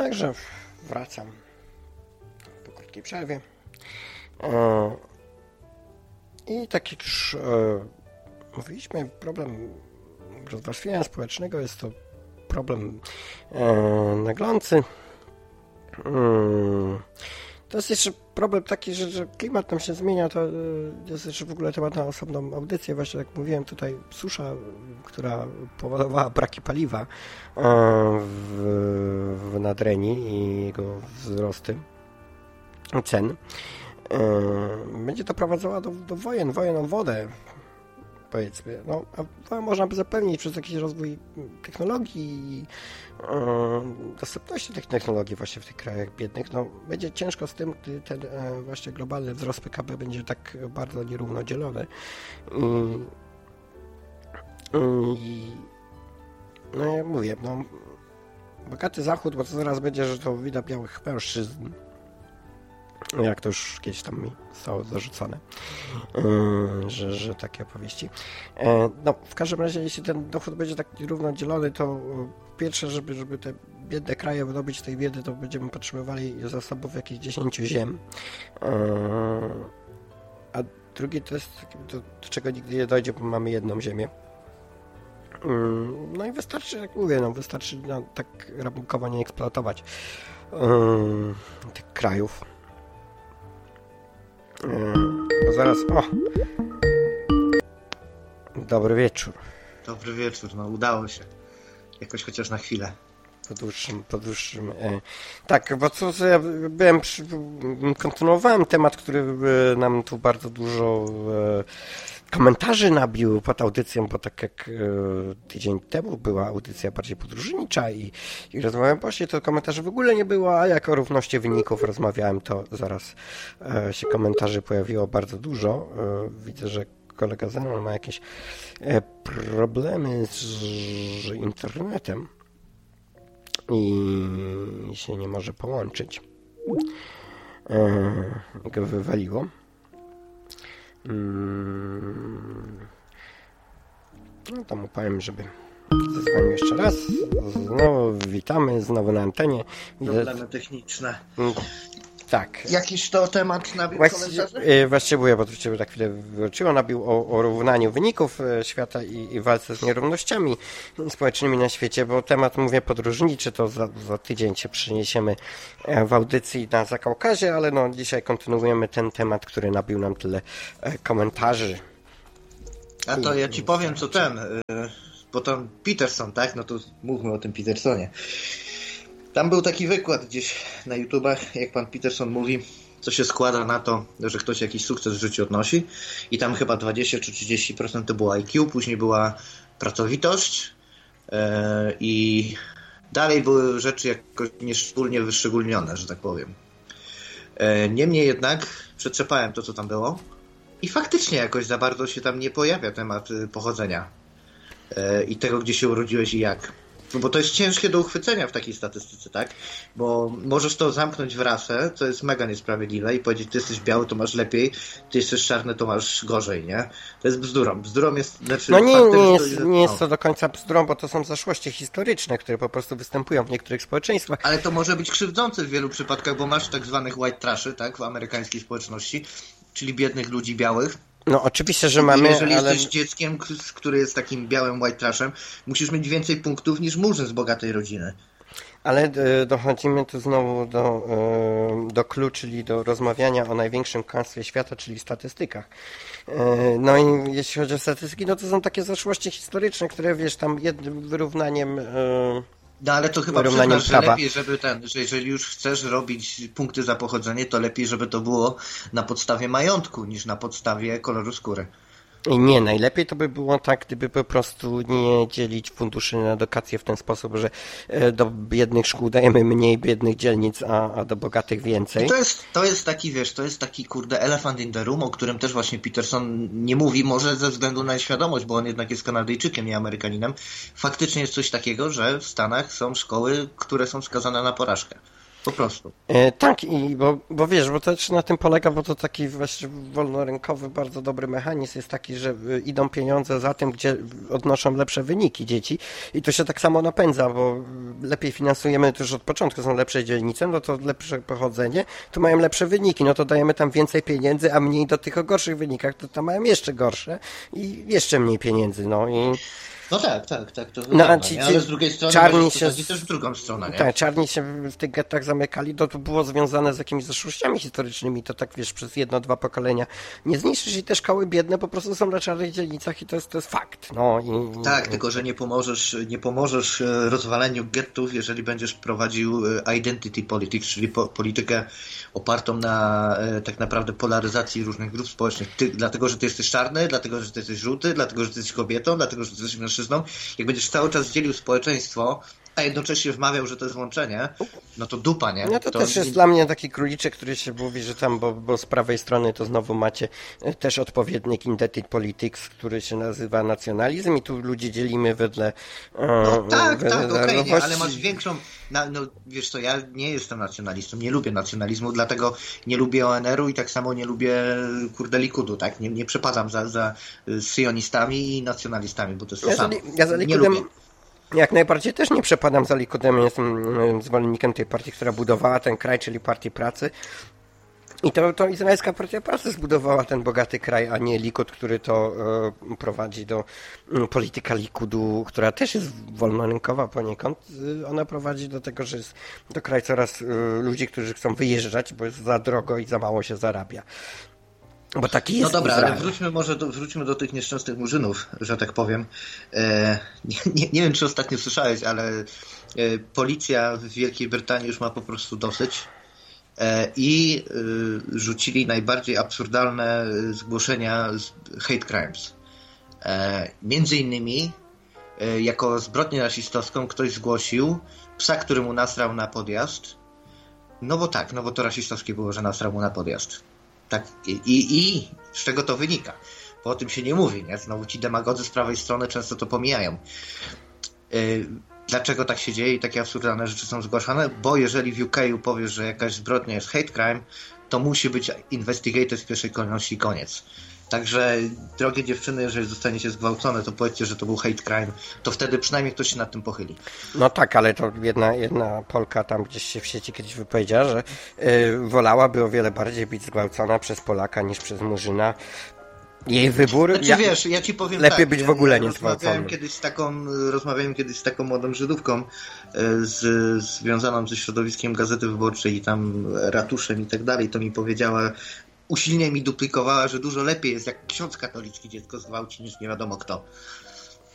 Także wracam po krótkiej przerwie. I tak jak już mówiliśmy, problem rozwarstwienia społecznego jest to problem naglący. To jest jeszcze problem taki, że klimat tam się zmienia, to jest jeszcze w ogóle temat na osobną audycję. Właśnie jak mówiłem, tutaj susza, która powodowała braki paliwa w Nadrenii i jego wzrosty cen. Będzie to prowadzowało do wojen o wodę, powiedzmy. No, a można by zapewnić przez jakiś rozwój technologii i dostępności tych technologii właśnie w tych krajach biednych. No, będzie ciężko z tym, gdy ten właśnie globalny wzrost PKB będzie tak bardzo nierówno dzielony. No jak mówię, no, bogaty Zachód, bo to zaraz będzie, że to wina białych mężczyzn. Jak to już kiedyś tam mi zostało zarzucone, że takie opowieści. No, w każdym razie, jeśli ten dochód będzie tak równo dzielony, to pierwsze, żeby te biedne kraje wydobyć tej biedy, to będziemy potrzebowali zasobów jakichś 10 ziem. A drugie to jest do czego nigdy nie dojdzie, bo mamy jedną ziemię. No i wystarczy, jak mówię, wystarczy tak rabunkowo nie eksploatować tych krajów. Bo zaraz... O! Dobry wieczór. Dobry wieczór, no udało się. Jakoś chociaż na chwilę. Po dłuższym... Tak, bo ja kontynuowałem temat, który nam tu bardzo dużo komentarzy nabił pod audycją, bo tak jak tydzień temu była audycja bardziej podróżnicza i rozmawiałem właśnie, to komentarzy w ogóle nie było, a jak o równości wyników rozmawiałem, to zaraz się komentarzy pojawiło bardzo dużo. Widzę, że kolega Zenon ma jakieś problemy z internetem i się nie może połączyć. Go wywaliło. No to mu powiem, żeby zadzwonił jeszcze raz. Znowu witamy, znowu na antenie. Problemy techniczne. Tak. Jakiś to temat nabił komentarzy? Właściwie, bo to się na chwilę wróciło, nabił o równaniu wyników świata i walce z nierównościami społecznymi na świecie, bo temat, mówię, podróżniczy, to za tydzień się przeniesiemy w audycji na Zakaukazie, ale no dzisiaj kontynuujemy ten temat, który nabił nam tyle komentarzy. A to ja ci powiem, co bo to Peterson, tak? No to mówmy o tym Petersonie. Tam był taki wykład gdzieś na YouTubach, jak pan Peterson mówi, co się składa na to, że ktoś jakiś sukces w życiu odnosi i tam chyba 20 czy 30% to było IQ, później była pracowitość i dalej były rzeczy jakoś nieszczególnie wyszczególnione, że tak powiem. Niemniej jednak przetrzepałem to, co tam było i faktycznie jakoś za bardzo się tam nie pojawia temat pochodzenia i tego, gdzie się urodziłeś i jak. No bo to jest ciężkie do uchwycenia w takiej statystyce, tak? Bo możesz to zamknąć w rasę, co jest mega niesprawiedliwe i powiedzieć, ty jesteś biały, to masz lepiej, ty jesteś czarny, to masz gorzej, nie? To jest bzdurą. Bzdurą jest... Znaczy, no nie jest to do końca bzdurą, bo to są zaszłości historyczne, które po prostu występują w niektórych społeczeństwach. Ale to może być krzywdzące w wielu przypadkach, bo masz tak zwanych white trashy, tak? W amerykańskiej społeczności, czyli biednych ludzi białych. No oczywiście, że mamy, jeżeli jesteś dzieckiem, który jest takim białym white trashem, musisz mieć więcej punktów niż murzyn z bogatej rodziny. Ale dochodzimy tu znowu do clue, czyli do rozmawiania o największym kłamstwie świata, czyli statystykach. No i jeśli chodzi o statystyki, no to są takie zaszłości historyczne, które wiesz, tam jednym wyrównaniem... No ale to chyba przyznasz, że lepiej, że jeżeli już chcesz robić punkty za pochodzenie, to lepiej, żeby to było na podstawie majątku, niż na podstawie koloru skóry. Nie, najlepiej to by było tak, gdyby po prostu nie dzielić funduszy na edukację w ten sposób, że do biednych szkół dajemy mniej biednych dzielnic, a do bogatych więcej. To jest taki, wiesz, to jest taki kurde elephant in the room, o którym też właśnie Peterson nie mówi, może ze względu na świadomość, bo on jednak jest Kanadyjczykiem, nie Amerykaninem. Faktycznie jest coś takiego, że w Stanach są szkoły, które są skazane na porażkę. Po prostu. Tak, bo wiesz, bo to też na tym polega, bo to taki właśnie wolnorynkowy, bardzo dobry mechanizm jest taki, że idą pieniądze za tym, gdzie odnoszą lepsze wyniki dzieci i to się tak samo napędza, bo lepiej finansujemy, to już od początku są lepsze dzielnice, no to lepsze pochodzenie, to mają lepsze wyniki, no to dajemy tam więcej pieniędzy, a mniej do tych o gorszych wynikach, to tam mają jeszcze gorsze i jeszcze mniej pieniędzy, no i... No tak, to no, ale z drugiej strony czarni się też w drugą stronę, nie? Tak, czarni się w tych gettach zamykali, to było związane z jakimiś zaszłościami historycznymi, to tak wiesz, przez 1-2 pokolenia nie zniszczysz i te szkoły biedne po prostu są na czarnych dzielnicach i to jest fakt. No, tak, tylko że nie pomożesz rozwaleniu gettów, jeżeli będziesz prowadził identity politics, czyli politykę opartą na tak naprawdę polaryzacji różnych grup społecznych. Dlatego, że ty jesteś czarny, dlatego, że ty jesteś żółty, dlatego, że ty jesteś kobietą, dlatego, że ty jesteś mężczyzną. Jak będziesz cały czas dzielił społeczeństwo, a jednocześnie wmawiał, że to jest łączenie, no to dupa, nie? No to też jest dla mnie taki króliczek, który się mówi, że tam, bo z prawej strony to znowu macie też odpowiednik identity politics, który się nazywa nacjonalizm i tu ludzi dzielimy wedle okej, nie, ale masz większą... No wiesz co, ja nie jestem nacjonalistą, nie lubię nacjonalizmu, dlatego nie lubię ONR-u i tak samo nie lubię kurde Likudu, tak? Nie przepadam za syjonistami i nacjonalistami, bo to jest to samo. Nie lubię. Jak najbardziej też nie przepadam za Likudem, jestem zwolennikiem tej partii, która budowała ten kraj, czyli Partii Pracy. I to izraelska Partia Pracy zbudowała ten bogaty kraj, a nie Likud, który to prowadzi do polityka Likudu, która też jest wolnorynkowa poniekąd. Ona prowadzi do tego, że jest to kraj coraz ludzi, którzy chcą wyjeżdżać, bo jest za drogo i za mało się zarabia. Bo taki jest. No dobra, Izrael. ale wróćmy do tych nieszczęsnych murzynów, że tak powiem. Nie wiem, czy ostatnio słyszałeś, ale policja w Wielkiej Brytanii już ma po prostu dosyć i rzucili najbardziej absurdalne zgłoszenia hate crimes. Między innymi jako zbrodnię rasistowską ktoś zgłosił psa, który mu nasrał na podjazd. No bo to rasistowskie było, że nasrał mu na podjazd. Tak, i z czego to wynika? Bo o tym się nie mówi, nie? Znowu ci demagodzy z prawej strony często to pomijają. Dlaczego tak się dzieje i takie absurdalne rzeczy są zgłaszane? Bo jeżeli w UK powiesz, że jakaś zbrodnia jest hate crime, to musi być investigated w pierwszej kolejności i koniec. Także, drogie dziewczyny, jeżeli zostaniecie zgwałcone, to powiedzcie, że to był hate crime, to wtedy przynajmniej ktoś się nad tym pochyli. No tak, ale to jedna Polka tam gdzieś się w sieci kiedyś wypowiedziała, że wolałaby o wiele bardziej być zgwałcona przez Polaka niż przez Murzyna. Jej wybór... Znaczy, wiesz, ja ci powiem lepiej tak, być w ogóle nie rozmawiałem kiedyś z taką młodą Żydówką związaną ze środowiskiem Gazety Wyborczej i tam ratuszem i tak dalej, to mi powiedziała, usilnie mi duplikowała, że dużo lepiej jest, jak ksiądz katolicki dziecko zgwałci, niż nie wiadomo kto.